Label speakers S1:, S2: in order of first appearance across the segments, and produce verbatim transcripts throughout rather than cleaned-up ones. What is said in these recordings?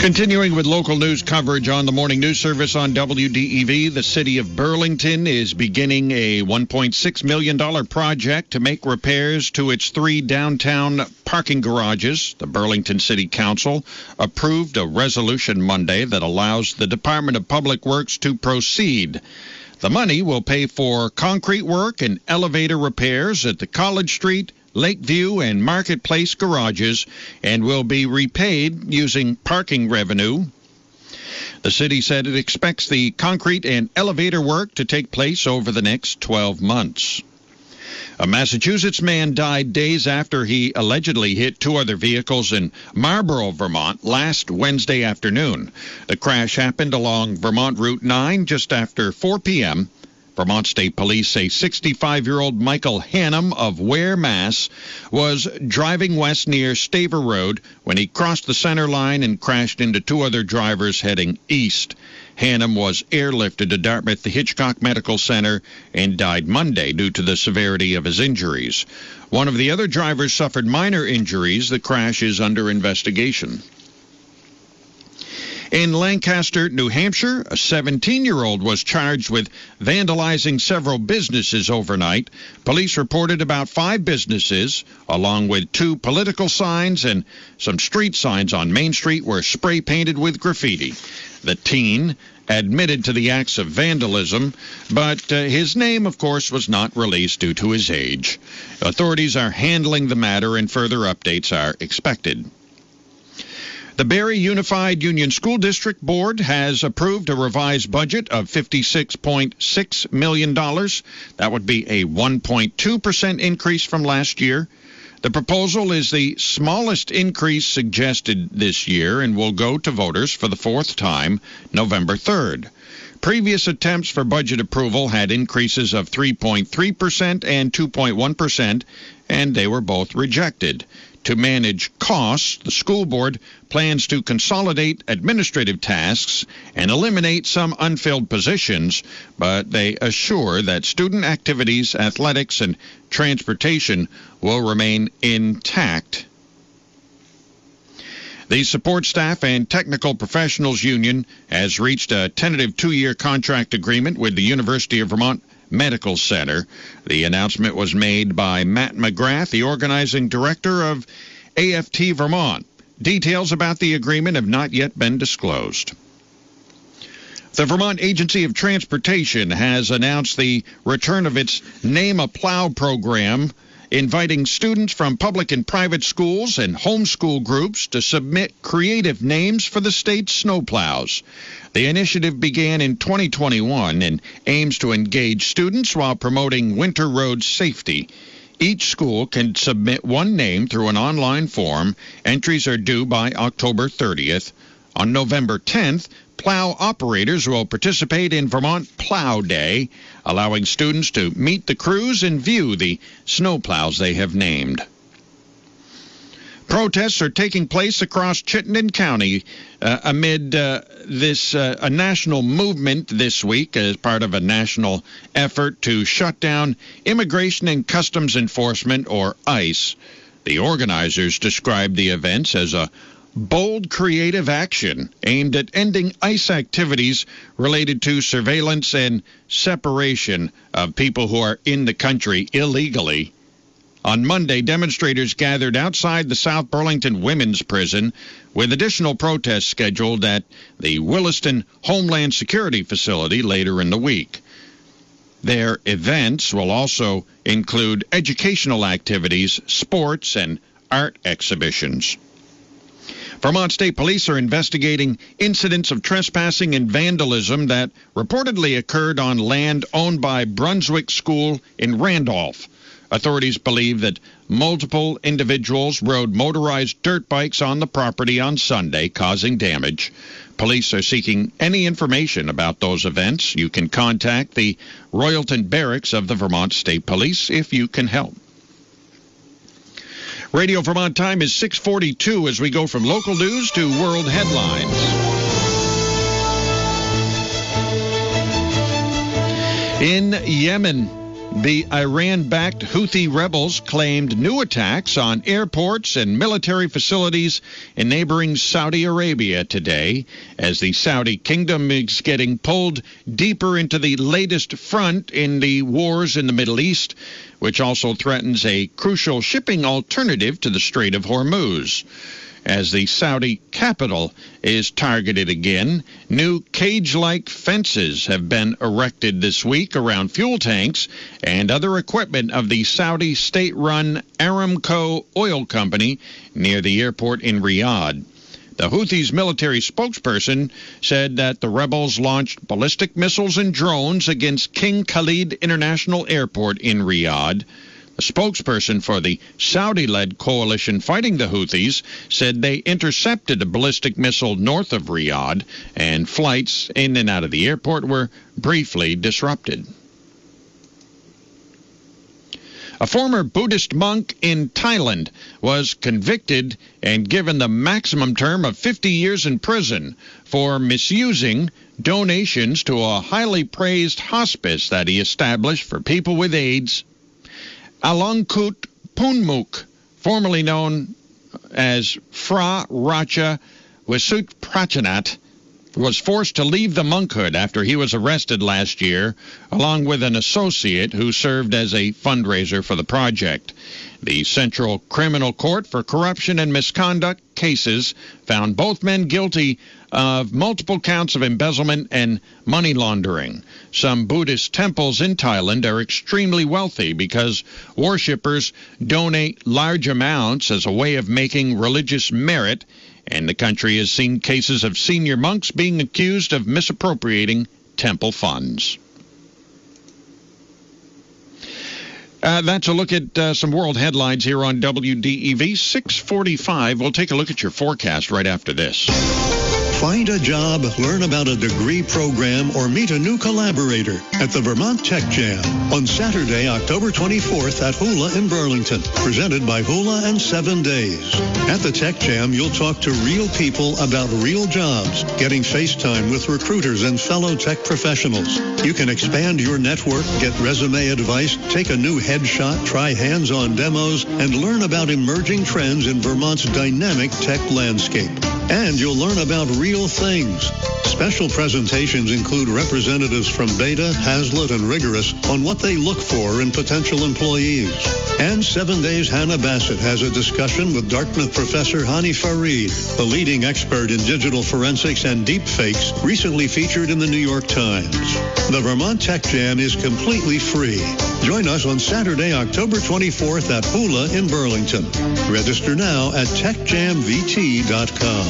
S1: Continuing with local news coverage on the morning news service on W D E V, the city of Burlington is beginning a one point six million dollars project to make repairs to its three downtown parking garages. The Burlington City Council approved a resolution Monday that allows the Department of Public Works to proceed. The money will pay for concrete work and elevator repairs at the College Street, Lakeview, and Marketplace garages and will be repaid using parking revenue. The city said it expects the concrete and elevator work to take place over the next twelve months. A Massachusetts man died days after he allegedly hit two other vehicles in Marlborough, Vermont, last Wednesday afternoon. The crash happened along Vermont Route nine just after four p.m. Vermont State Police say sixty-five-year-old Michael Hannum of Ware, Mass. was driving west near Staver Road when he crossed the center line and crashed into two other drivers heading east. Hannum was airlifted to Dartmouth Hitchcock Medical Center and died Monday due to the severity of his injuries. One of the other drivers suffered minor injuries. The crash is under investigation. In Lancaster, New Hampshire, a seventeen-year-old was charged with vandalizing several businesses overnight. Police reported about five businesses, along with two political signs and some street signs on Main Street were spray-painted with graffiti. The teen admitted to the acts of vandalism, but uh, his name, of course, was not released due to his age. Authorities are handling the matter, and further updates are expected. The Barrie Unified Union School District Board has approved a revised budget of fifty-six point six million dollars. That would be a one point two percent increase from last year. The proposal is the smallest increase suggested this year and will go to voters for the fourth time, November third. Previous attempts for budget approval had increases of three point three percent and two point one percent, and they were both rejected. To manage costs, the school board plans to consolidate administrative tasks and eliminate some unfilled positions, but they assure that student activities, athletics, and transportation will remain intact. The Support Staff and Technical Professionals Union has reached a tentative two-year contract agreement with the University of Vermont Medical Center. The announcement was made by Matt McGrath, the organizing director of A F T Vermont. Details about the agreement have not yet been disclosed. The Vermont Agency of Transportation has announced the return of its Name a Plow program, inviting students from public and private schools and homeschool groups to submit creative names for the state's snowplows. The initiative began in twenty twenty-one and aims to engage students while promoting winter road safety. Each school can submit one name through an online form. Entries are due by October thirtieth. On November tenth, plow operators will participate in Vermont Plow Day, allowing students to meet the crews and view the snowplows they have named. Protests are taking place across Chittenden County uh, amid uh, this uh, a national movement this week as part of a national effort to shut down Immigration and Customs Enforcement, or ICE. The organizers described the events as a bold creative action aimed at ending ICE activities related to surveillance and separation of people who are in the country illegally. On Monday, demonstrators gathered outside the South Burlington Women's Prison, with additional protests scheduled at the Williston Homeland Security Facility later in the week. Their events will also include educational activities, sports, and art exhibitions. Vermont State Police are investigating incidents of trespassing and vandalism that reportedly occurred on land owned by Brunswick School in Randolph. Authorities believe that multiple individuals rode motorized dirt bikes on the property on Sunday, causing damage. Police are seeking any information about those events. You can contact the Royalton Barracks of the Vermont State Police if you can help. Radio Vermont time is six forty-two as we go from local news to world headlines. In Yemen, The Iran-backed Houthi rebels claimed new attacks on airports and military facilities in neighboring Saudi Arabia today, as the Saudi kingdom is getting pulled deeper into the latest front in the wars in the Middle East, which also threatens a crucial shipping alternative to the Strait of Hormuz. As the Saudi capital is targeted again, new cage-like fences have been erected this week around fuel tanks and other equipment of the Saudi state-run Aramco oil company near the airport in Riyadh. The Houthis' military spokesperson said that the rebels launched ballistic missiles and drones against King Khalid International Airport in Riyadh. A spokesperson for the Saudi-led coalition fighting the Houthis said they intercepted a ballistic missile north of Riyadh, and flights in and out of the airport were briefly disrupted. A former Buddhist monk in Thailand was convicted and given the maximum term of fifty years in prison for misusing donations to a highly praised hospice that he established for people with AIDS. Alangkut Punmuk, formerly known as Phra Racha Wisutprachanat, was forced to leave the monkhood after he was arrested last year, along with an associate who served as a fundraiser for the project. The Central Criminal Court for Corruption and Misconduct cases found both men guilty of multiple counts of embezzlement and money laundering. Some Buddhist temples in Thailand are extremely wealthy because worshippers donate large amounts as a way of making religious merit, and the country has seen cases of senior monks being accused of misappropriating temple funds. Uh, that's a look at uh, some world headlines here on W D E V six forty-five. We'll take a look at your forecast right after this.
S2: Find a job, learn about a degree program, or meet a new collaborator at the Vermont Tech Jam on Saturday, October twenty-fourth at Hula in Burlington, presented by Hula and Seven Days. At the Tech Jam, you'll talk to real people about real jobs, getting FaceTime with recruiters and fellow tech professionals. You can expand your network, get resume advice, take a new headshot, try hands-on demos, and learn about emerging trends in Vermont's dynamic tech landscape. And you'll learn about real things. Special presentations include representatives from Beta, Hazlitt, and Rigorous on what they look for in potential employees. And Seven Days Hannah Bassett has a discussion with Dartmouth professor Hani Farid, the leading expert in digital forensics and deepfakes, recently featured in the New York Times. The Vermont Tech Jam is completely free. Join us on Saturday, October twenty-fourth at Hula in Burlington. Register now at tech jam v t dot com.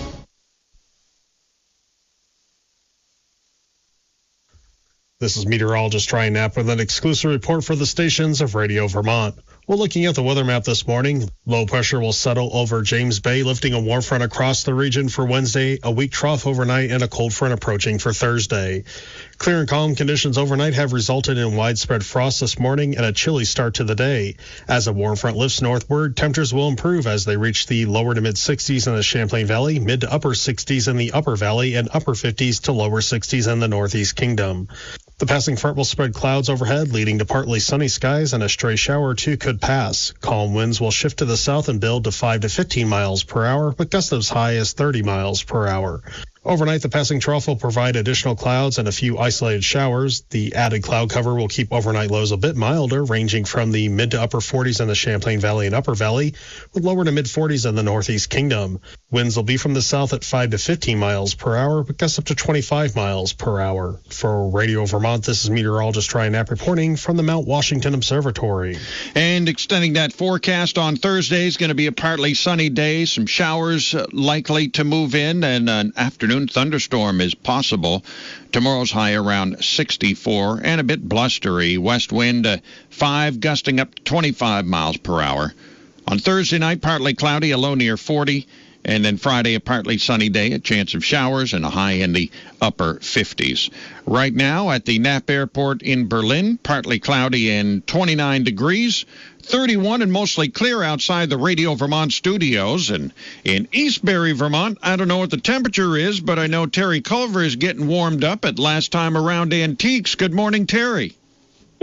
S3: This is meteorologist Ryan Knapp with an exclusive report for the stations of Radio Vermont. We're looking at the weather map this morning. Low pressure will settle over James Bay, lifting a warm front across the region for Wednesday, a weak trough overnight, and a cold front approaching for Thursday. Clear and calm conditions overnight have resulted in widespread frost this morning and a chilly start to the day. As a warm front lifts northward, temperatures will improve as they reach the lower to mid sixties in the Champlain Valley, mid to upper sixties in the upper valley, and upper fifties to lower sixties in the Northeast Kingdom. The passing front will spread clouds overhead, leading to partly sunny skies, and a stray shower or two could pass. Calm winds will shift to the south and build to five to fifteen miles per hour, but gusts as high as thirty miles per hour. Overnight, the passing trough will provide additional clouds and a few isolated showers. The added cloud cover will keep overnight lows a bit milder, ranging from the mid to upper forties in the Champlain Valley and Upper Valley, with lower to mid forties in the Northeast Kingdom. Winds will be from the south at five to fifteen miles per hour, but gusts up to twenty-five miles per hour. For Radio Vermont, this is meteorologist Ryan Knapp reporting from the Mount Washington Observatory.
S1: And extending that forecast on Thursday is going to be a partly sunny day. Some showers uh, likely to move in, and an afternoon thunderstorm is possible. Tomorrow's high around sixty-four and a bit blustery. West wind uh, five, gusting up to twenty-five miles per hour. On Thursday night, partly cloudy, a low near forty. And then Friday, a partly sunny day, a chance of showers, and a high in the upper fifties. Right now at the Knapp Airport in Berlin, partly cloudy and twenty-nine degrees. thirty-one and mostly clear outside the Radio Vermont studios. And in Eastbury, Vermont, I don't know what the temperature is, but I know Terry Culver is getting warmed up at Last Time Around Antiques. Good morning, Terry.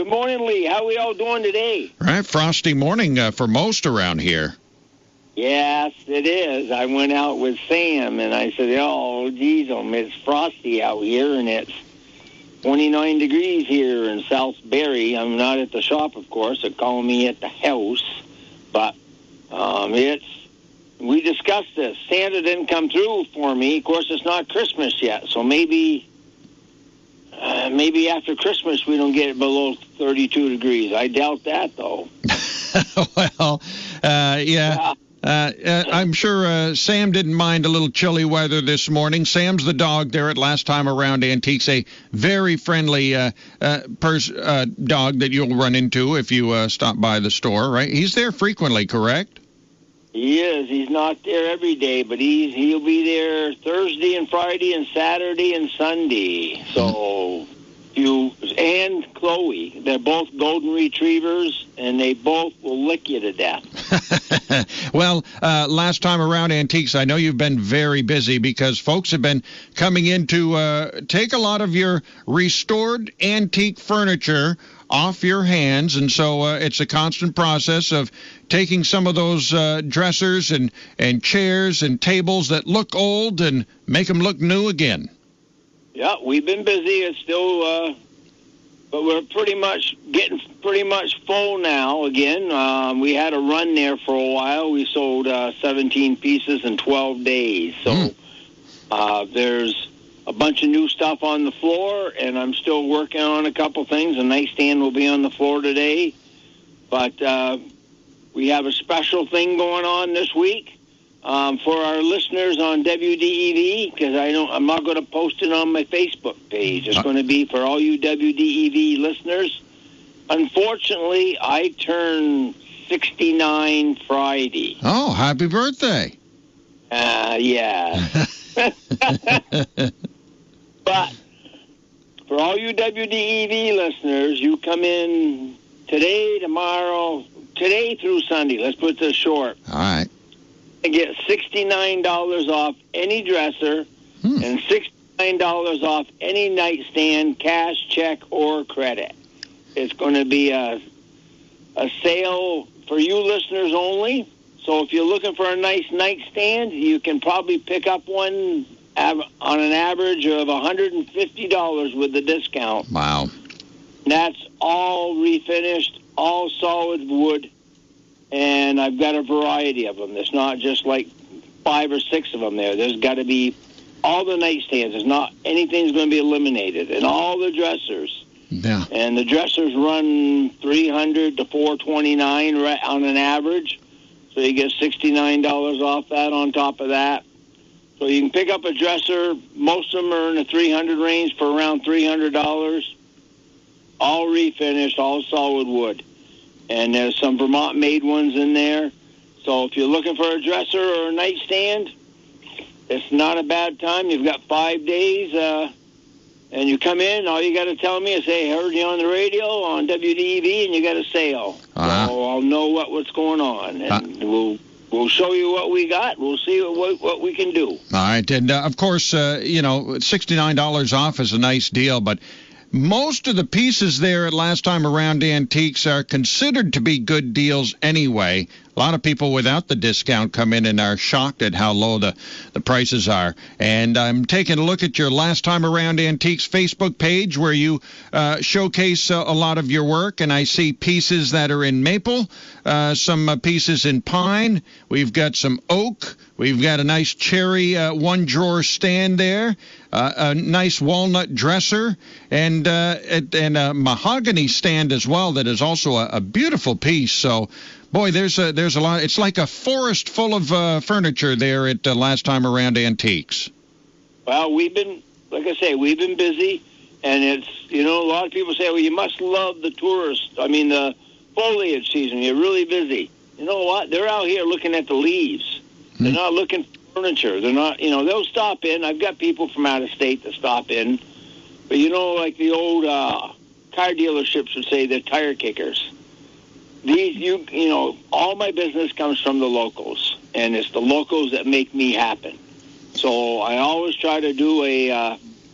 S4: Good morning, Lee. How are we all doing today?
S1: Right, frosty morning uh, for most around here.
S4: Yes, it is. I went out with Sam, and I said, oh, geez, um, it's frosty out here, and it's twenty-nine degrees here in South Barrie. I'm not at the shop, of course. They're calling me at the house. But um, it's, we discussed this. Santa didn't come through for me. Of course, it's not Christmas yet, so maybe uh, maybe after Christmas we don't get it below thirty-two degrees. I doubt that, though.
S1: well, uh, yeah. yeah. Uh, uh, I'm sure uh, Sam didn't mind a little chilly weather this morning. Sam's the dog there at Last Time Around Antiques, a very friendly uh, uh, pers- uh, dog that you'll run into if you uh, stop by the store, right? He's there frequently, correct?
S4: He is. He's not there every day, but he's he'll be there Thursday and Friday and Saturday and Sunday. So you and Chloe, they're both golden retrievers, and they both will lick you to death.
S1: Well, uh, Last Time Around Antiques, I know you've been very busy because folks have been coming in to uh, take a lot of your restored antique furniture off your hands, and so uh, it's a constant process of taking some of those uh, dressers and, and chairs and tables that look old and make them look new again.
S4: Yeah, we've been busy. It's still, uh, but we're pretty much getting pretty much full now again. Um, we had a run there for a while. We sold uh, seventeen pieces in twelve days. So mm. uh, there's a bunch of new stuff on the floor, and I'm still working on a couple things. A nightstand will be on the floor today. But uh, we have a special thing going on this week. Um, for our listeners on W D E V, because I don't, I'm not going to post it on my Facebook page. It's going to be for all you W D E V listeners. Unfortunately, I turn sixty-nine Friday.
S1: Oh, happy birthday.
S4: Uh, yeah. But for all you W D E V listeners, you come in today, tomorrow, today through Sunday. Let's put this short.
S1: All right.
S4: And get sixty-nine dollars off any dresser hmm. and sixty-nine dollars off any nightstand, cash, check, or credit. It's going to be a, a sale for you listeners only. So if you're looking for a nice nightstand, you can probably pick up one on an average of one hundred fifty dollars with the discount.
S1: Wow.
S4: That's all refinished, all solid wood. And I've got a variety of them. There's not just like five or six of them there. There's got to be all the nightstands. There's not anything's going to be eliminated. And all the dressers.
S1: Yeah.
S4: And the dressers run three hundred to four twenty-nine on an average. So you get sixty-nine dollars off that on top of that. So you can pick up a dresser. Most of them are in the three hundred range for around three hundred dollars. All refinished, all solid wood. And there's some Vermont-made ones in there. So if you're looking for a dresser or a nightstand, it's not a bad time. You've got five days, uh, and you come in, all you got to tell me is, hey, I heard you on the radio on W D E V, and you got a sale. Uh-huh. So I'll know what, what's going on, and uh- we'll we'll show you what we got. We'll see what, what we can do. All
S1: right, and, uh, of course, uh, you know, sixty-nine dollars off is a nice deal, but most of the pieces there at Last Time Around Antiques are considered to be good deals anyway. A lot of people without the discount come in and are shocked at how low the, the prices are. And I'm taking a look at your Last Time Around Antiques Facebook page where you uh, showcase uh, a lot of your work, and I see pieces that are in maple, uh, some uh, pieces in pine. We've got some oak. We've got a nice cherry uh, one-drawer stand there, uh, a nice walnut dresser, and uh, and a mahogany stand as well that is also a, a beautiful piece. So, boy, there's a, there's a lot. It's like a forest full of uh, furniture there at uh, Last Time Around Antiques.
S4: Well, we've been, like I say, we've been busy, and it's, you know, a lot of people say, well, you must love the tourist, I mean, the foliage season. You're really busy. You know what? They're out here looking at the leaves. Hmm. They're not looking for furniture. They're not, you know, they'll stop in. I've got people from out of state that stop in. But, you know, like the old uh, car dealerships would say, they're tire kickers. These, you you know, all my business comes from the locals, and it's the locals that make me happen. So I always try to do a uh,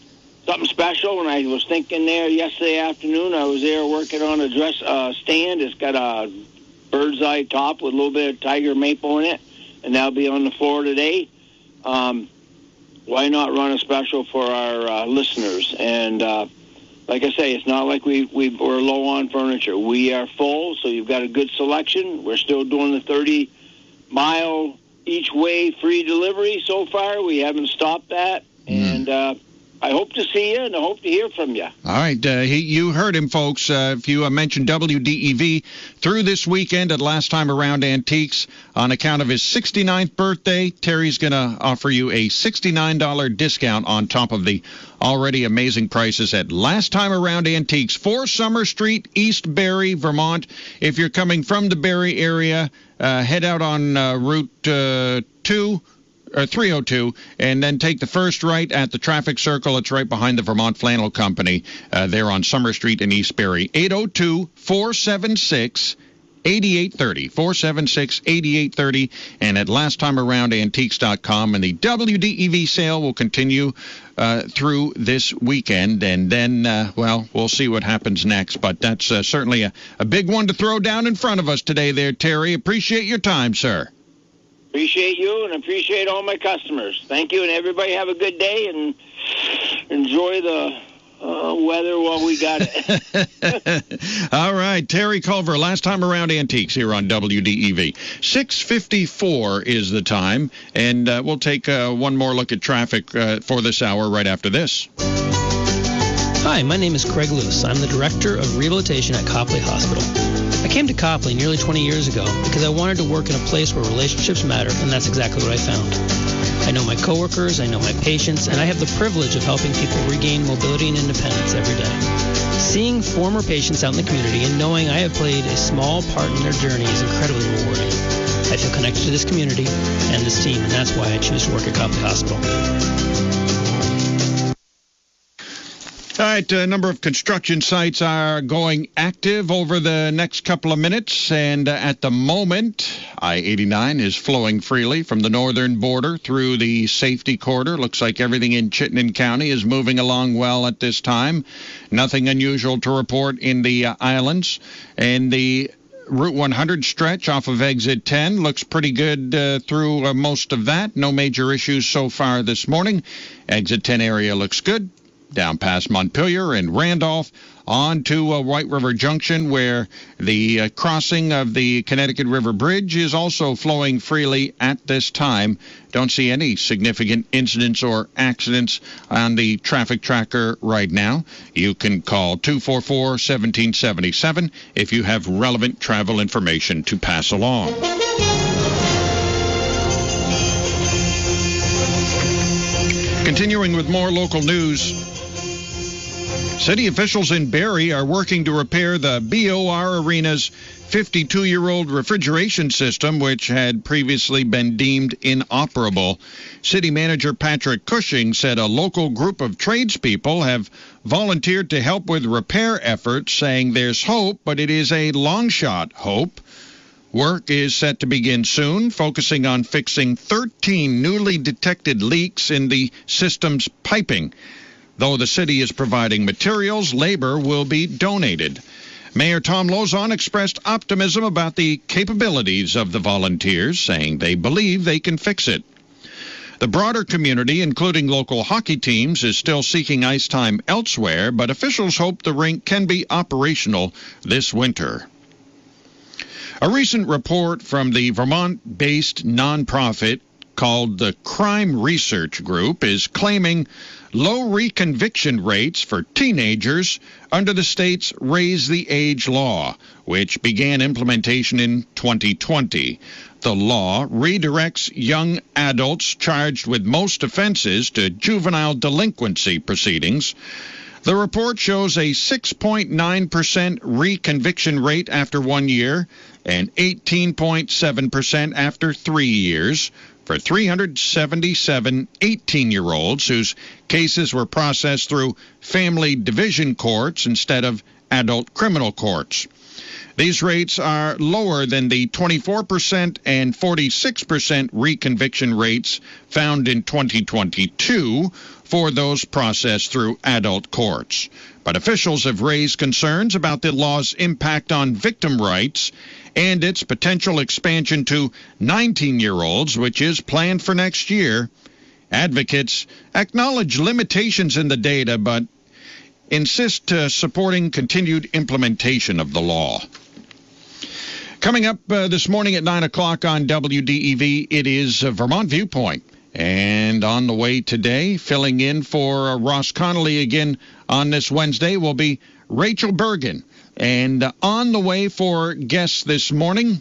S4: something special. And I was thinking there yesterday afternoon, I was there working on a dress uh, stand. It's got a bird's eye top with a little bit of tiger maple in it, and that'll be on the floor today. Um, why not run a special for our uh, listeners? And uh, like I say, it's not like we, we, we're low on furniture. We are full, so you've got a good selection. We're still doing the thirty-mile each way free delivery so far. We haven't stopped that. Mm. And uh, I hope to see you, and I hope to hear from you.
S1: All right. Uh, he, you heard him, folks. Uh, if you uh, mentioned W D E V through this weekend at Last Time Around Antiques, on account of his sixty-ninth birthday, Terry's going to offer you a sixty-nine dollars discount on top of the already amazing prices at Last Time Around Antiques, four Summer Street, East Barrie, Vermont. If you're coming from the Barrie area, uh, head out on uh, Route uh, two. Or three oh two, and then take the first right at the traffic circle. It's right behind the Vermont Flannel Company uh, there on Summer Street in East Barrie. eight oh two, four seven six, eight eight three oh, four seven six, eight eight three oh, and at last time around antiques dot com. And the W D E V sale will continue uh, through this weekend, and then, uh, well, we'll see what happens next. But that's uh, certainly a, a big one to throw down in front of us today there, Terry. Appreciate your time, sir.
S4: Appreciate you and appreciate all my customers. Thank you, and everybody have a good day and enjoy the uh, weather while we got it.
S1: All right, Terry Culver, Last Time Around Antiques here on W D E V. six fifty-four is the time, and uh, we'll take uh, one more look at traffic uh, for this hour right after this.
S5: Hi, my name is Craig Luce. I'm the Director of Rehabilitation at Copley Hospital. I came to Copley nearly twenty years ago because I wanted to work in a place where relationships matter, and that's exactly what I found. I know my coworkers, I know my patients, and I have the privilege of helping people regain mobility and independence every day. Seeing former patients out in the community and knowing I have played a small part in their journey is incredibly rewarding. I feel connected to this community and this team, and that's why I choose to work at Copley Hospital.
S1: All right, a number of construction sites are going active over the next couple of minutes, and uh, at the moment, I eighty-nine is flowing freely from the northern border through the safety corridor. Looks like everything in Chittenden County is moving along well at this time. Nothing unusual to report in the uh, islands, and the Route one hundred stretch off of Exit ten looks pretty good uh, through uh, most of that. No major issues so far this morning. Exit ten area looks good. Down past Montpelier and Randolph, on to uh, White River Junction, where the uh, crossing of the Connecticut River Bridge is also flowing freely at this time. Don't see any significant incidents or accidents on the traffic tracker right now. You can call two four four, one seven seven seven if you have relevant travel information to pass along. Continuing with more local news. City officials in Barrie are working to repair the B O R Arena's fifty-two-year-old refrigeration system, which had previously been deemed inoperable. City Manager Patrick Cushing said a local group of tradespeople have volunteered to help with repair efforts, saying there's hope, but it is a long-shot hope. Work is set to begin soon, focusing on fixing thirteen newly detected leaks in the system's piping. Though the city is providing materials, labor will be donated. Mayor Tom Lozon expressed optimism about the capabilities of the volunteers, saying they believe they can fix it. The broader community, including local hockey teams, is still seeking ice time elsewhere, but officials hope the rink can be operational this winter. A recent report from the Vermont-based nonprofit called the Crime Research Group is claiming low reconviction rates for teenagers under the state's Raise the Age law, which began implementation in twenty twenty. The law redirects young adults charged with most offenses to juvenile delinquency proceedings. The report shows a six point nine percent reconviction rate after one year and eighteen point seven percent after three years for three hundred seventy-seven eighteen-year-olds whose cases were processed through family division courts instead of adult criminal courts. These rates are lower than the twenty-four percent and forty-six percent reconviction rates found in twenty twenty-two for those processed through adult courts. But officials have raised concerns about the law's impact on victim rights and its potential expansion to nineteen-year-olds, which is planned for next year. Advocates acknowledge limitations in the data, but insist uh, supporting continued implementation of the law. Coming up uh, this morning at nine o'clock on W D E V, it is uh, Vermont Viewpoint. And on the way today, filling in for uh, Ross Connolly again on this Wednesday, will be Rachel Bergen. And uh, on the way for guests this morning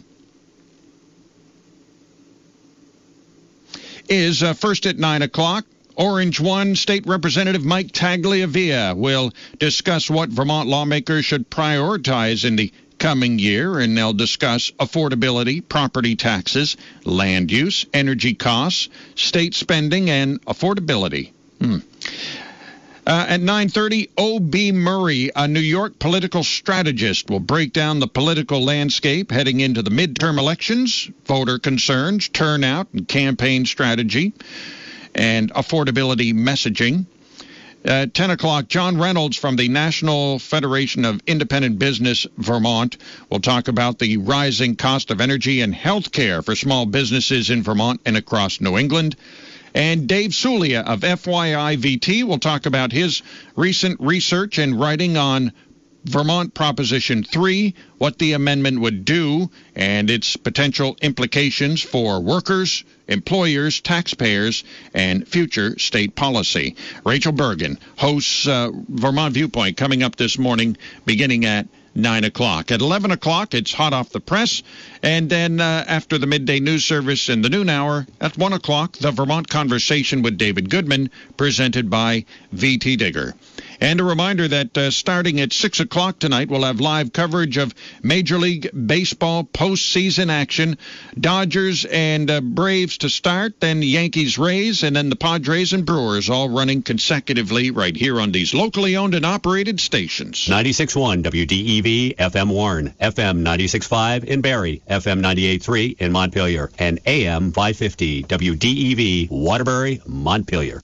S1: is uh, first at nine o'clock. Orange One State Representative Mike Tagliavia will discuss what Vermont lawmakers should prioritize in the coming year, and they'll discuss affordability, property taxes, land use, energy costs, state spending, and affordability. Hmm. Uh, at nine thirty, O B. Murray, a New York political strategist, will break down the political landscape heading into the midterm elections, voter concerns, turnout, and campaign strategy, and affordability messaging. At ten o'clock, John Reynolds from the National Federation of Independent Business Vermont will talk about the rising cost of energy and health care for small businesses in Vermont and across New England. And Dave Sulia of F Y I V T will talk about his recent research and writing on Vermont Proposition three, what the amendment would do, and its potential implications for workers, employers, taxpayers, and future state policy. Rachel Bergen hosts uh, Vermont Viewpoint coming up this morning beginning at nine o'clock. At eleven o'clock, it's hot off the press. And then uh, after the midday news service in the noon hour, at one o'clock, the Vermont Conversation with David Goodman, presented by V T Digger. And a reminder that uh, starting at six o'clock tonight, we'll have live coverage of Major League Baseball postseason action. Dodgers and uh, Braves to start, then Yankees, Rays, and then the Padres and Brewers all running consecutively right here on these locally owned and operated stations.
S6: ninety-six point one W D E V, F M Warren, F M ninety-six point five in Barrie, F M ninety-eight point three in Montpelier, and A M five fifty W D E V, Waterbury, Montpelier.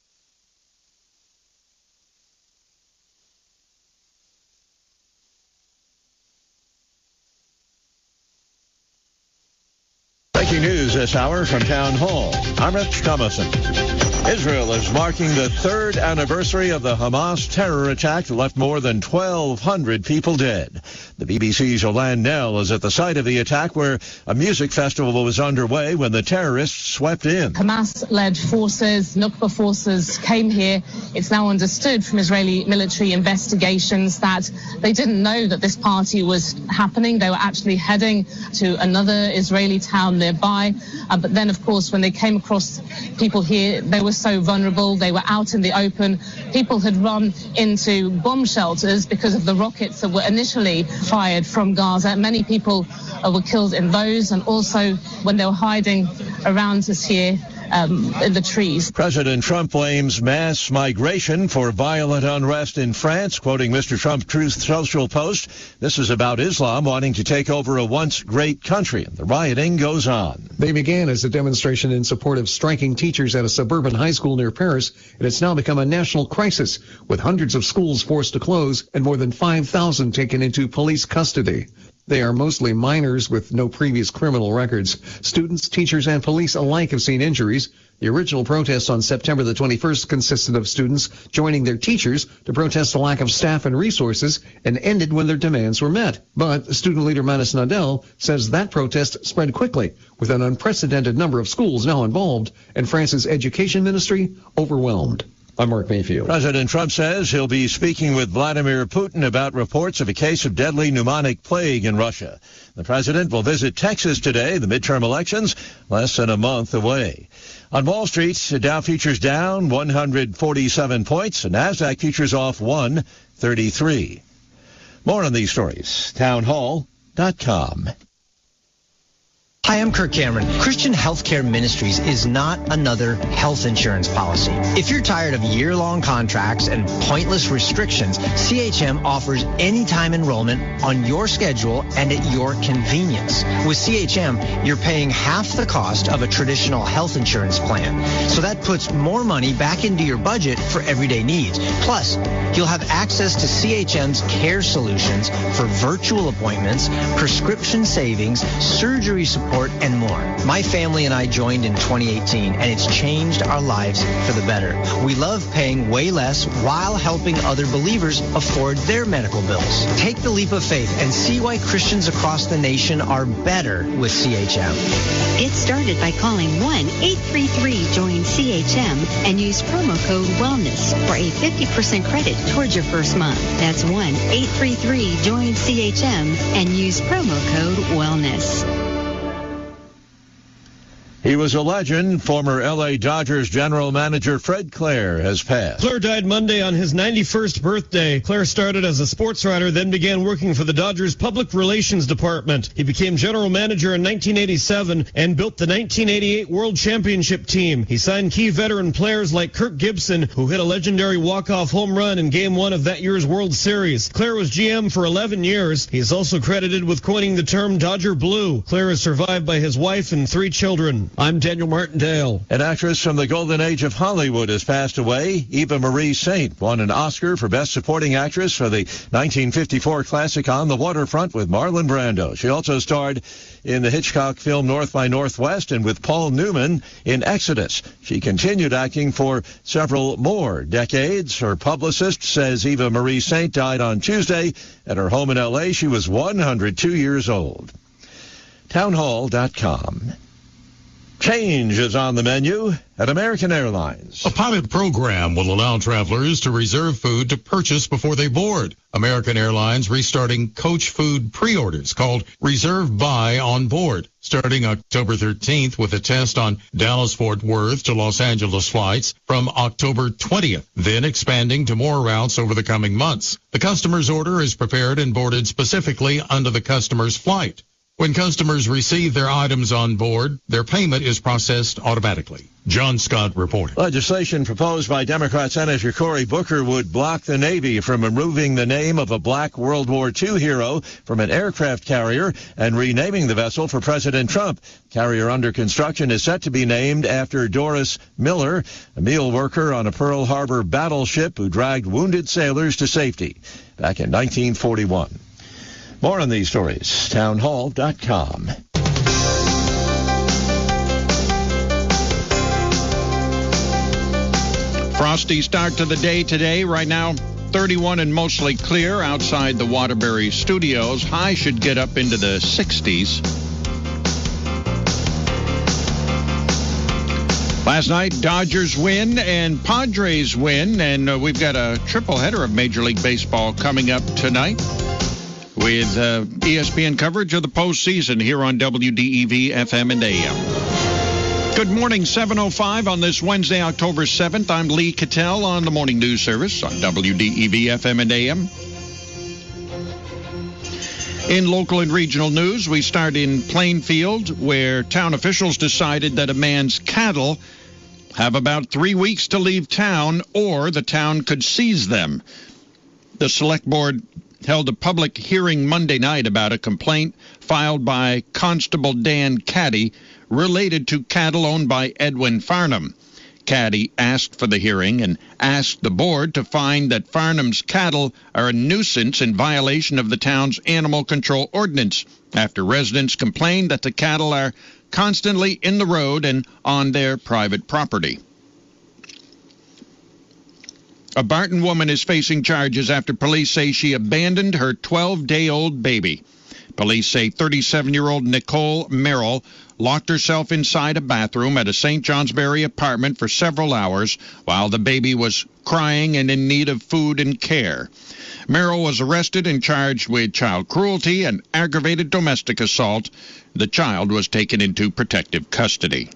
S7: Breaking news this hour from Town Hall. I'm Rich Thomason. Israel is marking the third anniversary of the Hamas terror attack that left more than twelve hundred people dead. The B B C's Yolande Nell is at the site of the attack where a music festival was underway when the terrorists swept in.
S8: Hamas-led forces, Nukba forces, came here. It's now understood from Israeli military investigations that they didn't know that this party was happening. They were actually heading to another Israeli town nearby. Uh, but then, of course, when they came across people here, they were so vulnerable. They were out in the open. People had run into bomb shelters because of the rockets that were initially fired from Gaza. Many people uh, were killed in those, and also when they were hiding around us here um, in the trees.
S7: President Trump blames mass migration for violent unrest in France, quoting Mister Trump's Truth Social post. This is about Islam wanting to take over a once great country. The rioting goes on.
S9: They began as a demonstration in support of striking teachers at a suburban high school near Paris, and it's now become a national crisis, with hundreds of schools forced to close and more than five thousand taken into police custody. They are mostly minors with no previous criminal records. Students, teachers, and police alike have seen injuries. The original protest on September the twenty-first consisted of students joining their teachers to protest the lack of staff and resources and ended when their demands were met. But student leader Manus Nadel says that protest spread quickly, with an unprecedented number of schools now involved and France's education ministry overwhelmed. I'm Mark Mayfield.
S7: President Trump says he'll be speaking with Vladimir Putin about reports of a case of deadly pneumonic plague in Russia. The president will visit Texas today, the midterm elections less than a month away. On Wall Street, the Dow futures down one hundred forty-seven points, the NASDAQ futures off one thirty-three. More on these stories, town hall dot com.
S10: Hi, I'm Kirk Cameron. Christian Healthcare Ministries is not another health insurance policy. If you're tired of year-long contracts and pointless restrictions, C H M offers anytime enrollment on your schedule and at your convenience. With C H M, you're paying half the cost of a traditional health insurance plan. So that puts more money back into your budget for everyday needs. Plus, you'll have access to C H M's care solutions for virtual appointments, prescription savings, surgery support, and more. My family and I joined in twenty eighteen, and it's changed our lives for the better. We love paying way less while helping other believers afford their medical bills. Take the leap of faith and see why Christians across the nation are better with C H M.
S11: Get started by calling one eight three three join C H M and use promo code WELLNESS for a fifty percent credit towards your first month. That's one eight three three join C H M and use promo code WELLNESS.
S7: He was a legend. Former L A Dodgers general manager Fred Claire has passed.
S12: Claire died Monday on his ninety-first birthday. Claire started as a sports writer, then began working for the Dodgers Public Relations Department. He became general manager in nineteen eighty-seven and built the nineteen eighty-eight World Championship team. He signed key veteran players like Kirk Gibson, who hit a legendary walk-off home run in Game one of that year's World Series. Claire was G M for eleven years. He is also credited with coining the term Dodger Blue. Claire is survived by his wife and three children. I'm Daniel Martindale.
S7: An actress from the golden age of Hollywood has passed away. Eva Marie Saint won an Oscar for Best Supporting Actress for the nineteen fifty-four classic On the Waterfront with Marlon Brando. She also starred in the Hitchcock film North by Northwest and with Paul Newman in Exodus. She continued acting for several more decades. Her publicist says Eva Marie Saint died on Tuesday at her home in L A. She was one hundred two years old. townhall dot com. Change is on the menu at American Airlines.
S13: A pilot program will allow travelers to reserve food to purchase before they board. American Airlines restarting coach food pre-orders called Reserve Buy on Board, starting October thirteenth with a test on Dallas-Fort Worth to Los Angeles flights from October twentieth, then expanding to more routes over the coming months. The customer's order is prepared and boarded specifically under the customer's flight. When customers receive their items on board, their payment is processed automatically. John Scott reporting.
S7: Legislation proposed by Democrat Senator Cory Booker would block the Navy from removing the name of a black World War Two hero from an aircraft carrier and renaming the vessel for President Trump. Carrier under construction is set to be named after Doris Miller, a meal worker on a Pearl Harbor battleship who dragged wounded sailors to safety back in nineteen forty-one. More on these stories, townhall dot com.
S1: Frosty start to the day today. Right now, thirty-one and mostly clear outside the Waterbury studios. High should get up into the sixties. Last night, Dodgers win and Padres win, and uh, we've got a triple header of Major League Baseball coming up tonight with uh, E S P N coverage of the postseason here on W D E V F M and A M. Good morning, seven oh five on this Wednesday, October seventh. I'm Lee Cattell on the Morning News Service on W D E V F M and A M. In local and regional news, we start in Plainfield, where town officials decided that a man's cattle have about three weeks to leave town, or the town could seize them. The select board held a public hearing Monday night about a complaint filed by Constable Dan Caddy related to cattle owned by Edwin Farnham. Caddy asked for the hearing and asked the board to find that Farnham's cattle are a nuisance in violation of the town's animal control ordinance after residents complained that the cattle are constantly in the road and on their private property. A Barton woman is facing charges after police say she abandoned her twelve-day-old baby. Police say thirty-seven-year-old Nicole Merrill locked herself inside a bathroom at a Saint Johnsbury apartment for several hours while the baby was crying and in need of food and care. Merrill was arrested and charged with child cruelty and aggravated domestic assault. The child was taken into protective custody.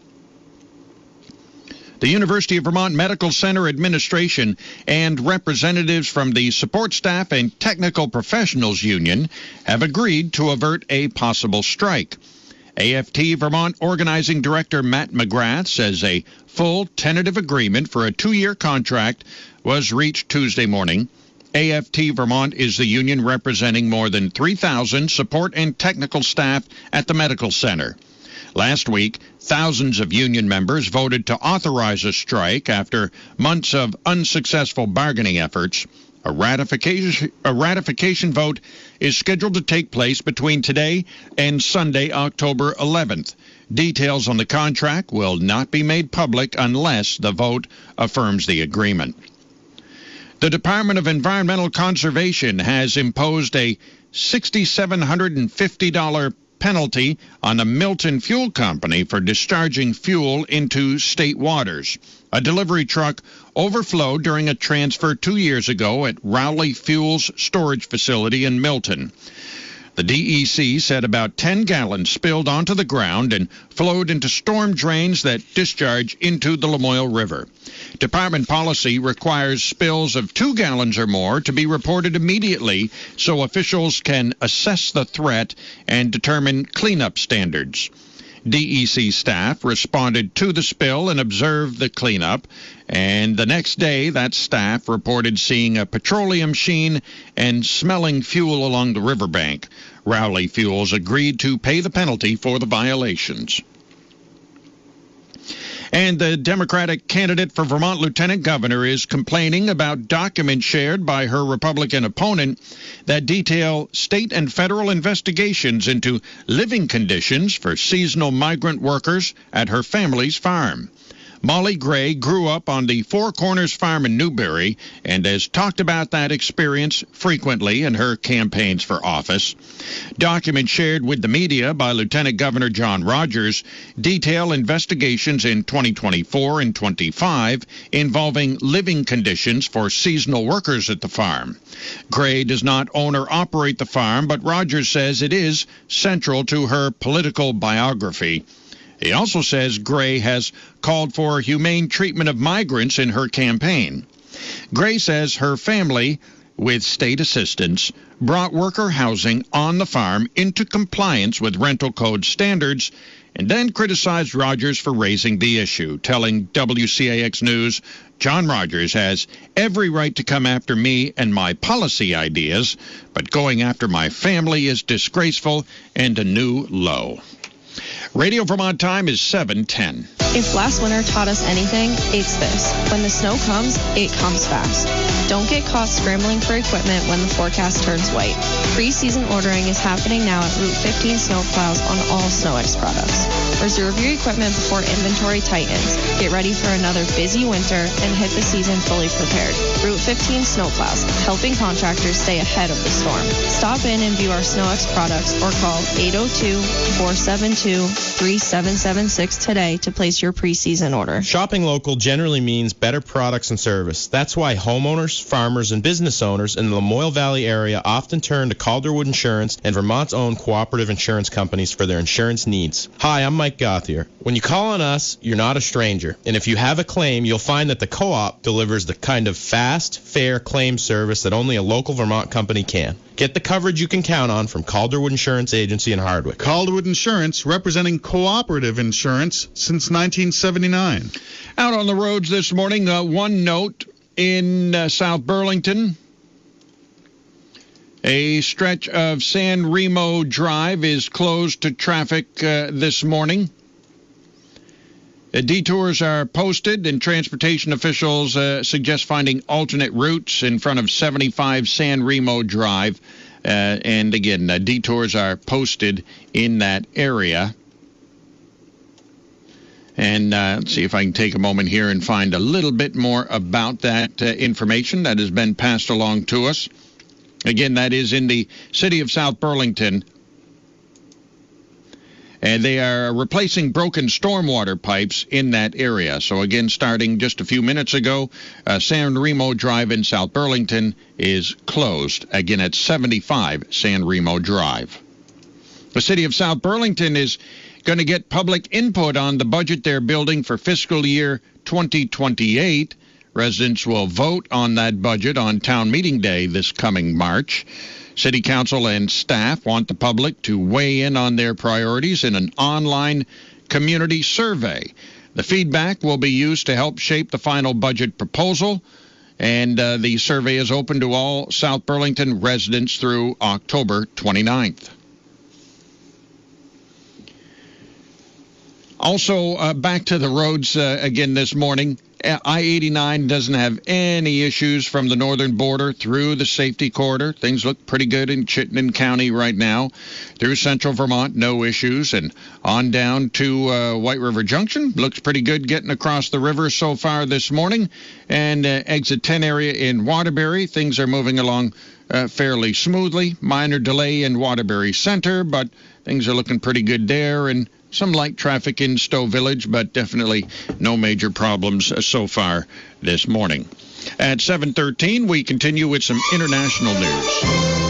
S1: The University of Vermont Medical Center administration and representatives from the support staff and technical professionals union have agreed to avert a possible strike. A F T Vermont Organizing Director Matt McGrath says a full tentative agreement for a two-year contract was reached Tuesday morning. A F T Vermont is the union representing more than three thousand support and technical staff at the medical center. Last week, thousands of union members voted to authorize a strike after months of unsuccessful bargaining efforts. A ratification, a ratification vote is scheduled to take place between today and Sunday, October eleventh. Details on the contract will not be made public unless the vote affirms the agreement. The Department of Environmental Conservation has imposed a six thousand seven hundred fifty dollars penalty on the Milton Fuel Company for discharging fuel into state waters. A delivery truck overflowed during a transfer two years ago at Rowley Fuels storage facility in Milton. The D E C said about ten gallons spilled onto the ground and flowed into storm drains that discharge into the Lamoille River. Department policy requires spills of two gallons or more to be reported immediately so officials can assess the threat and determine cleanup standards. D E C staff responded to the spill and observed the cleanup, and the next day that staff reported seeing a petroleum sheen and smelling fuel along the riverbank. Rowley Fuels agreed to pay the penalty for the violations. And the Democratic candidate for Vermont Lieutenant Governor is complaining about documents shared by her Republican opponent that detail state and federal investigations into living conditions for seasonal migrant workers at her family's farm. Molly Gray grew up on the Four Corners Farm in Newberry and has talked about that experience frequently in her campaigns for office. Documents shared with the media by Lieutenant Governor John Rogers detail investigations in twenty twenty-four and twenty-five involving living conditions for seasonal workers at the farm. Gray does not own or operate the farm, but Rogers says it is central to her political biography. He also says Gray has called for humane treatment of migrants in her campaign. Gray says her family, with state assistance, brought worker housing on the farm into compliance with rental code standards and then criticized Rogers for raising the issue, telling W C A X News, John Rogers has every right to come after me and my policy ideas, but going after my family is disgraceful and a new low. Radio Vermont time is seven ten.
S14: If last winter taught us anything, it's this. When the snow comes, it comes fast. Don't get caught scrambling for equipment when the forecast turns white. Pre-season ordering is happening now at Route fifteen snowplows on all SnowX products. Reserve your equipment before inventory tightens. Get ready for another busy winter and hit the season fully prepared. Route fifteen snowplows, helping contractors stay ahead of the storm. Stop in and view our SnowX products or call eight oh two, four seven two, three seven seven six today to place your pre-season order.
S15: Shopping local generally means better products and service. That's why homeowners, farmers, and business owners in the Lamoille Valley area often turn to Calderwood Insurance and Vermont's own cooperative insurance companies for their insurance needs. Hi, I'm Mike Gothier. When you call on us, you're not a stranger. And if you have a claim, you'll find that the co-op delivers the kind of fast, fair claim service that only a local Vermont company can. Get the coverage you can count on from Calderwood Insurance Agency in Hardwick.
S16: Calderwood Insurance, representing cooperative insurance since nineteen seventy-nine.
S1: Out on the roads this morning, uh, one note in uh, South Burlington. A stretch of San Remo Drive is closed to traffic uh, this morning. Uh, detours are posted, and transportation officials uh, suggest finding alternate routes in front of seventy-five San Remo Drive. Uh, and again, uh, detours are posted in that area. And uh, let's see if I can take a moment here and find a little bit more about that uh, information that has been passed along to us. Again, that is in the city of South Burlington. And they are replacing broken stormwater pipes in that area. So again, starting just a few minutes ago, uh, San Remo Drive in South Burlington is closed. Again, at seventy-five San Remo Drive. The city of South Burlington is going to get public input on the budget they're building for fiscal year twenty twenty-eight. Residents will vote on that budget on town meeting day this coming March. City Council and staff want the public to weigh in on their priorities in an online community survey. The feedback will be used to help shape the final budget proposal, and uh, the survey is open to all South Burlington residents through October twenty-ninth. Also, uh, back to the roads uh, again this morning. I eighty-nine doesn't have any issues from the northern border through the safety corridor. Things look pretty good in Chittenden County right now. Through central Vermont, no issues. And on down to uh, White River Junction, looks pretty good getting across the river so far this morning. And uh, exit ten area in Waterbury, things are moving along uh, fairly smoothly. Minor delay in Waterbury Center, but things are looking pretty good there. And some light traffic in Stowe Village, but definitely no major problems so far this morning. At seven thirteen, we continue with some international news.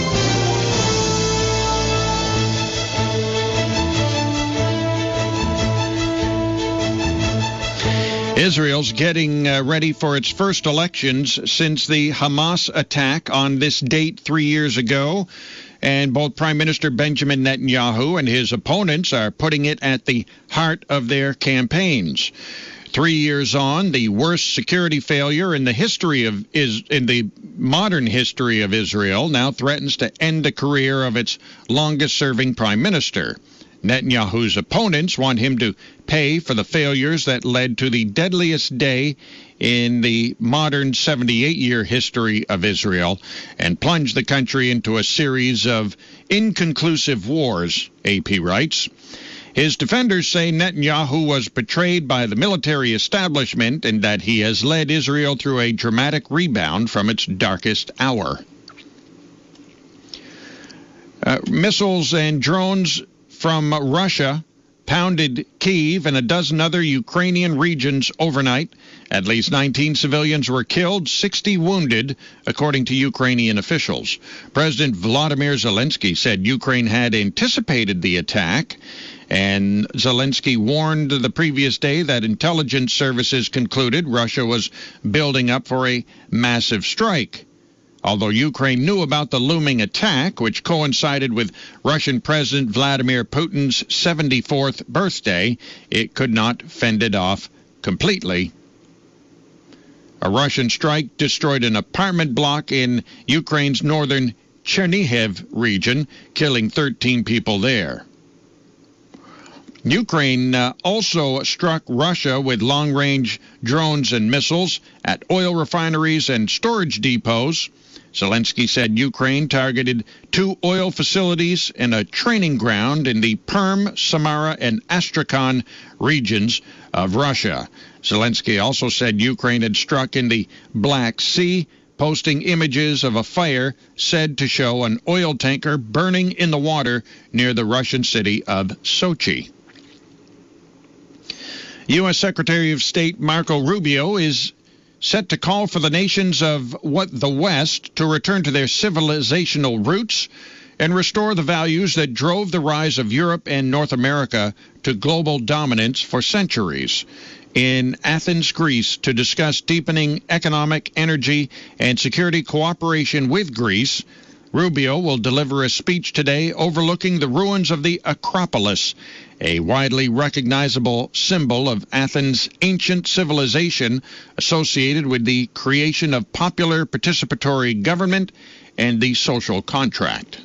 S1: Israel's getting uh, ready for its first elections since the Hamas attack on this date three years ago. And both Prime Minister Benjamin Netanyahu and his opponents are putting it at the heart of their campaigns. Three years on, the worst security failure in the history of is in the modern history of Israel now threatens to end the career of its longest-serving prime minister. Netanyahu's opponents want him to pay for the failures that led to the deadliest day in the modern seventy-eight-year history of Israel and plunge the country into a series of inconclusive wars, A P writes. His defenders say Netanyahu was betrayed by the military establishment and that he has led Israel through a dramatic rebound from its darkest hour. Uh, missiles and drones from Russia pounded Kyiv and a dozen other Ukrainian regions overnight. At least nineteen civilians were killed, sixty wounded, according to Ukrainian officials. President Volodymyr Zelensky said Ukraine had anticipated the attack, and Zelensky warned the previous day that intelligence services concluded Russia was building up for a massive strike. Although Ukraine knew about the looming attack, which coincided with Russian President Vladimir Putin's seventy-fourth birthday, it could not fend it off completely. A Russian strike destroyed an apartment block in Ukraine's northern Chernihiv region, killing thirteen people there. Ukraine uh, also struck Russia with long-range drones and missiles at oil refineries and storage depots. Zelensky said Ukraine targeted two oil facilities and a training ground in the Perm, Samara, and Astrakhan regions of Russia. Zelensky also said Ukraine had struck in the Black Sea, posting images of a fire said to show an oil tanker burning in the water near the Russian city of Sochi. U S Secretary of State Marco Rubio is set to call for the nations of what the West to return to their civilizational roots and restore the values that drove the rise of Europe and North America to global dominance for centuries. In Athens, Greece, to discuss deepening economic, energy, and security cooperation with Greece, Rubio will deliver a speech today overlooking the ruins of the Acropolis, a widely recognizable symbol of Athens' ancient civilization associated with the creation of popular participatory government and the social contract.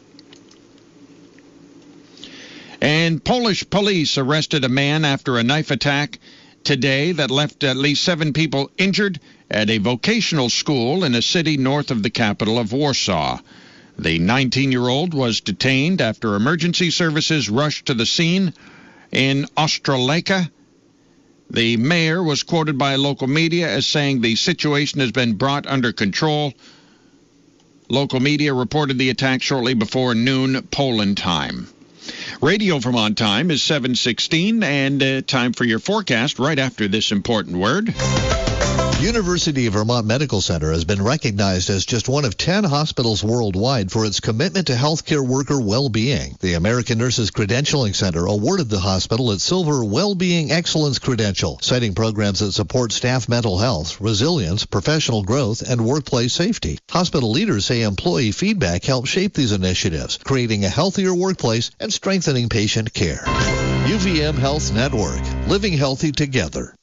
S1: And Polish police arrested a man after a knife attack today that left at least seven people injured at a vocational school in a city north of the capital of Warsaw. The nineteen-year-old was detained after emergency services rushed to the scene in Ostroleka. The mayor was quoted by local media as saying the situation has been brought under control. Local media reported the attack shortly before noon Poland time. Radio Vermont time is seven sixteen, and uh, time for your forecast right after this important word.
S17: University of Vermont Medical Center has been recognized as just one of ten hospitals worldwide for its commitment to healthcare worker well-being. The American Nurses Credentialing Center awarded the hospital its Silver Well-Being Excellence Credential, citing programs that support staff mental health, resilience, professional growth, and workplace safety. Hospital leaders say employee feedback helps shape these initiatives, creating a healthier workplace and strengthening patient care. U V M Health Network, living healthy together.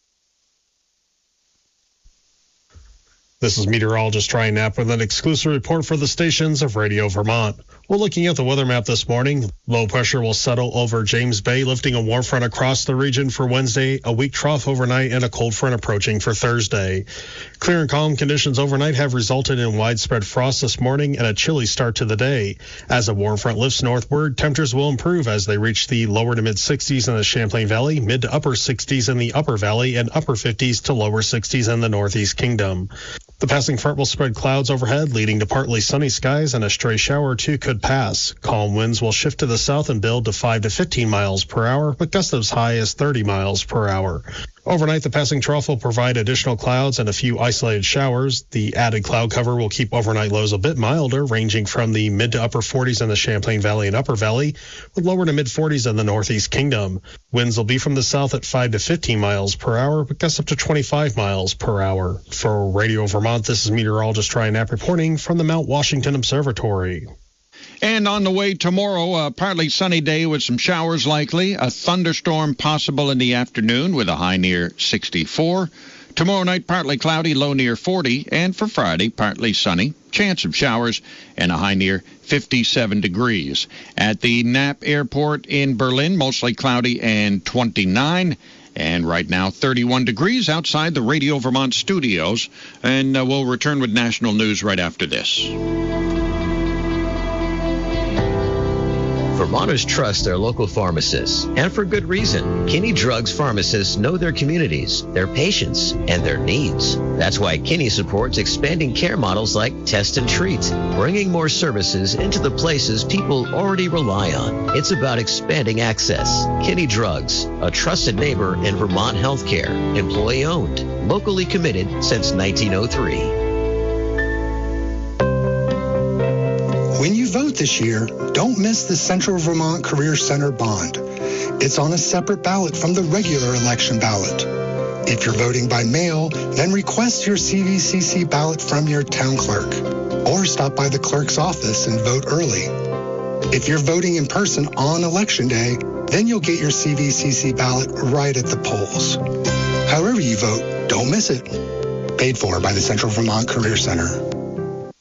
S3: This is meteorologist Ryan Knapp with an exclusive report for the stations of Radio Vermont. We're looking at the weather map this morning. Low pressure will settle over James Bay, lifting a warm front across the region for Wednesday, a weak trough overnight, and a cold front approaching for Thursday. Clear and calm conditions overnight have resulted in widespread frost this morning and a chilly start to the day. As a warm front lifts northward, temperatures will improve as they reach the lower to mid sixties in the Champlain Valley, mid to upper sixties in the upper valley, and upper fifties to lower sixties in the Northeast Kingdom. The passing front will spread clouds overhead, leading to partly sunny skies, and a stray shower or two could pass. Calm winds will shift to the south and build to five to fifteen miles per hour, with gusts as high as thirty miles per hour. Overnight, the passing trough will provide additional clouds and a few isolated showers. The added cloud cover will keep overnight lows a bit milder, ranging from the mid to upper forties in the Champlain Valley and Upper Valley, with lower to mid forties in the Northeast Kingdom. Winds will be from the south at five to fifteen miles per hour, with gusts up to twenty-five miles per hour. For Radio Vermont, this is meteorologist Ryan Knapp reporting from the Mount Washington Observatory.
S1: And on the way tomorrow, a partly sunny day with some showers likely. A thunderstorm possible in the afternoon with a high near sixty-four. Tomorrow night, partly cloudy, low near forty. And for Friday, partly sunny, chance of showers, and a high near fifty-seven degrees. At the Knapp Airport in Berlin, mostly cloudy and twenty-nine. And right now, thirty-one degrees outside the Radio Vermont studios. And uh, we'll return with national news right after this.
S18: Vermonters trust their local pharmacists, and for good reason. Kinney Drugs pharmacists know their communities, their patients, and their needs. That's why Kinney supports expanding care models like Test and Treat, bringing more services into the places people already rely on. It's about expanding access. Kinney Drugs, a trusted neighbor in Vermont healthcare, employee-owned, locally committed since nineteen oh three.
S19: When you vote this year, don't miss the Central Vermont Career Center bond. It's on a separate ballot from the regular election ballot. If you're voting by mail, then request your C V C C ballot from your town clerk, or stop by the clerk's office and vote early. If you're voting in person on Election Day, then you'll get your C V C C ballot right at the polls. However you vote, don't miss it. Paid for by the Central Vermont Career Center.